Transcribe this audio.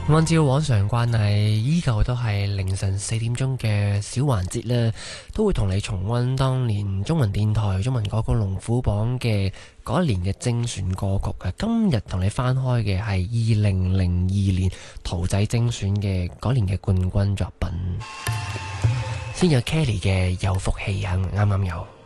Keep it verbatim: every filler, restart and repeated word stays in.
按照往常慣例，依舊都係凌晨四點鐘嘅小環節呢，都會同你重溫當年中文電台中文歌曲龍虎榜嘅嗰一年嘅精選歌曲嘅。今日同你翻開嘅係二零零二年桃仔精選嘅嗰年嘅冠軍作品，先有 Kelly 嘅有福氣啊，啱啱有。